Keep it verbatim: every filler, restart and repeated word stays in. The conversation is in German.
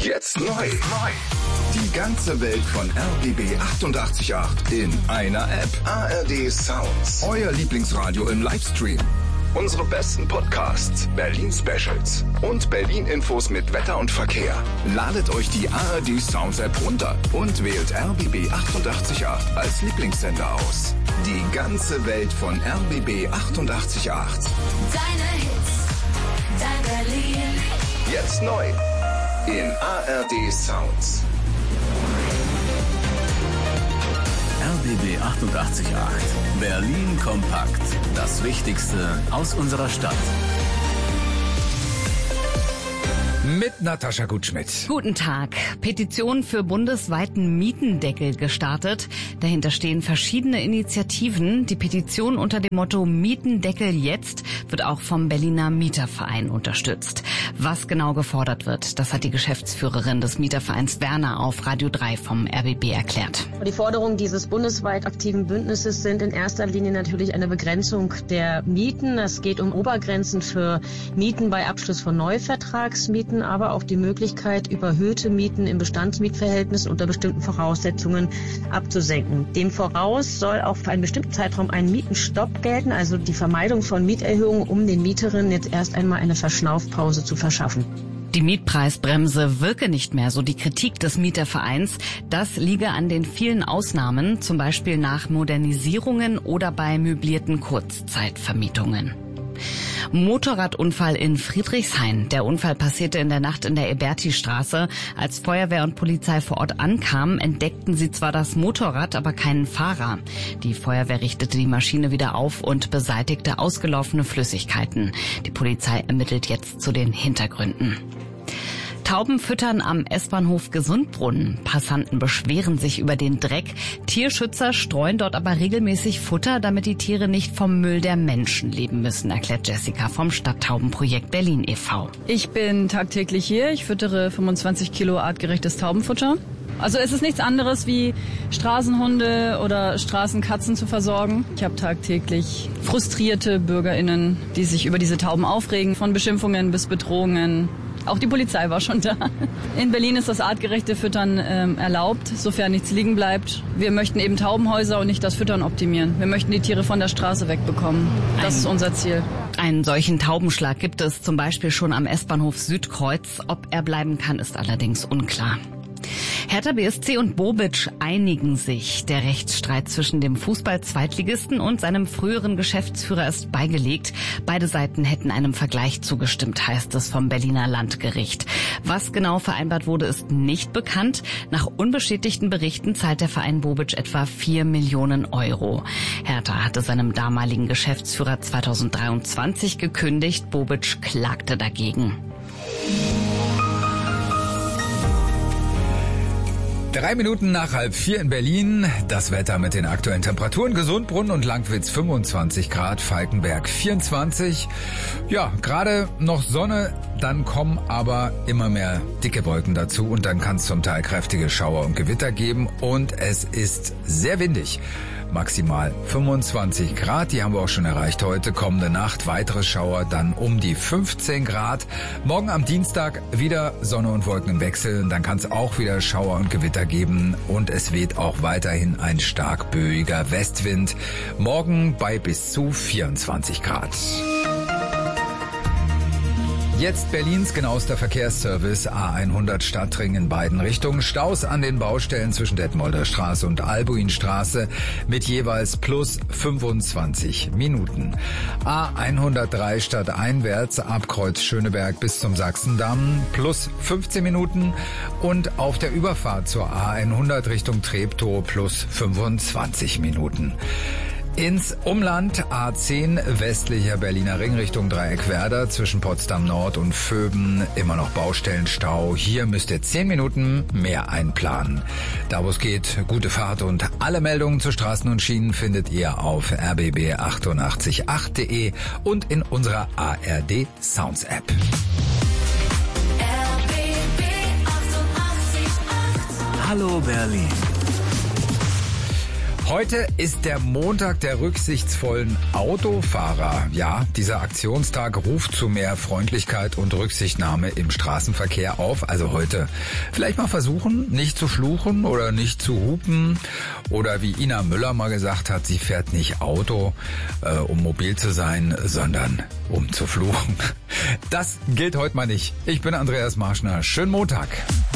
Jetzt neu. Neu. Die ganze Welt von R B B achtundachtzig Komma acht in einer App. A R D Sounds. Euer Lieblingsradio im Livestream. Unsere besten Podcasts, Berlin Specials und Berlin Infos mit Wetter und Verkehr. Ladet euch die A R D Sounds App runter und wählt R B B achtundachtzig Komma acht als Lieblingssender aus. Die ganze Welt von R B B achtundachtzig Komma acht. Deine Hits, dein Berlin. Jetzt neu in A R D Sounds. R B B achtundachtzig Komma acht. Berlin kompakt. Das Wichtigste aus unserer Stadt. Mit Natascha Gutschmidt. Guten Tag. Petition für bundesweiten Mietendeckel gestartet. Dahinter stehen verschiedene Initiativen. Die Petition unter dem Motto Mietendeckel jetzt wird auch vom Berliner Mieterverein unterstützt. Was genau gefordert wird, das hat die Geschäftsführerin des Mietervereins Werner auf Radio drei vom R B B erklärt. Die Forderungen dieses bundesweit aktiven Bündnisses sind in erster Linie natürlich eine Begrenzung der Mieten. Es geht um Obergrenzen für Mieten bei Abschluss von Neuvertragsmieten, aber auch die Möglichkeit, überhöhte Mieten im Bestandsmietverhältnis unter bestimmten Voraussetzungen abzusenken. Dem voraus soll auch für einen bestimmten Zeitraum ein Mietenstopp gelten, also die Vermeidung von Mieterhöhungen, um den Mieterinnen jetzt erst einmal eine Verschnaufpause zu verschaffen. Die Mietpreisbremse wirke nicht mehr, so die Kritik des Mietervereins. Das liege an den vielen Ausnahmen, zum Beispiel nach Modernisierungen oder bei möblierten Kurzzeitvermietungen. Motorradunfall in Friedrichshain. Der Unfall passierte in der Nacht in der Eberti-Straße. Als Feuerwehr und Polizei vor Ort ankamen, entdeckten sie zwar das Motorrad, aber keinen Fahrer. Die Feuerwehr richtete die Maschine wieder auf und beseitigte ausgelaufene Flüssigkeiten. Die Polizei ermittelt jetzt zu den Hintergründen. Tauben füttern am S-Bahnhof Gesundbrunnen. Passanten beschweren sich über den Dreck. Tierschützer streuen dort aber regelmäßig Futter, damit die Tiere nicht vom Müll der Menschen leben müssen, erklärt Jessica vom Stadttaubenprojekt Berlin e V Ich bin tagtäglich hier. Ich füttere fünfundzwanzig Kilo artgerechtes Taubenfutter. Also es ist nichts anderes wie Straßenhunde oder Straßenkatzen zu versorgen. Ich habe tagtäglich frustrierte BürgerInnen, die sich über diese Tauben aufregen, von Beschimpfungen bis Bedrohungen. Auch die Polizei war schon da. In Berlin ist das artgerechte Füttern ähm, erlaubt, sofern nichts liegen bleibt. Wir möchten eben Taubenhäuser und nicht das Füttern optimieren. Wir möchten die Tiere von der Straße wegbekommen. Das ist unser Ziel. Einen solchen Taubenschlag gibt es zum Beispiel schon am S-Bahnhof Südkreuz. Ob er bleiben kann, ist allerdings unklar. Hertha B S C und Bobic einigen sich. Der Rechtsstreit zwischen dem Fußball-Zweitligisten und seinem früheren Geschäftsführer ist beigelegt. Beide Seiten hätten einem Vergleich zugestimmt, heißt es vom Berliner Landgericht. Was genau vereinbart wurde, ist nicht bekannt. Nach unbestätigten Berichten zahlt der Verein Bobic etwa vier Millionen Euro. Hertha hatte seinem damaligen Geschäftsführer zweitausenddreiundzwanzig gekündigt. Bobic klagte dagegen. Drei Minuten nach halb vier in Berlin. Das Wetter mit den aktuellen Temperaturen. Gesundbrunnen und Langwitz fünfundzwanzig Grad, Falkenberg vierundzwanzig. Ja, gerade noch Sonne, dann kommen aber immer mehr dicke Wolken dazu und dann kann es zum Teil kräftige Schauer und Gewitter geben und es ist sehr windig. Maximal fünfundzwanzig Grad, die haben wir auch schon erreicht heute. Kommende Nacht weitere Schauer, dann um die fünfzehn Grad. Morgen am Dienstag wieder Sonne und Wolken im Wechsel. Dann kann es auch wieder Schauer und Gewitter geben und es weht auch weiterhin ein stark böiger Westwind. Morgen bei bis zu vierundzwanzig Grad. Jetzt Berlins genauester Verkehrsservice A hundert Stadtring in beiden Richtungen. Staus an den Baustellen zwischen Detmolder Straße und Albuinstraße mit jeweils plus fünfundzwanzig Minuten. A hundertdrei stadteinwärts ab Kreuz Schöneberg bis zum Sachsendamm plus fünfzehn Minuten und auf der Überfahrt zur A hundert Richtung Treptow plus fünfundzwanzig Minuten. Ins Umland A zehn westlicher Berliner Ring Richtung Dreieckwerder zwischen Potsdam Nord und Vöben immer noch Baustellenstau. Hier müsst ihr zehn Minuten mehr einplanen. Da wo es geht, gute Fahrt und alle Meldungen zu Straßen und Schienen findet ihr auf r b b achtundachtzig Komma acht punkt de und in unserer A R D Sounds App. R B B achtundachtzig Komma acht. Hallo Berlin. Heute ist der Montag der rücksichtsvollen Autofahrer. Ja, dieser Aktionstag ruft zu mehr Freundlichkeit und Rücksichtnahme im Straßenverkehr auf. Also heute vielleicht mal versuchen, nicht zu fluchen oder nicht zu hupen. Oder wie Ina Müller mal gesagt hat, sie fährt nicht Auto, äh, um mobil zu sein, sondern um zu fluchen. Das gilt heute mal nicht. Ich bin Andreas Marschner. Schönen Montag.